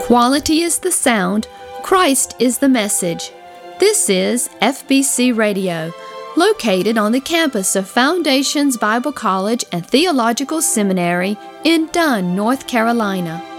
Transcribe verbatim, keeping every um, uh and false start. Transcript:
Quality is the sound, Christ is the message. This is F B C Radio, located on the campus of Foundations Bible College and Theological Seminary in Dunn, North Carolina.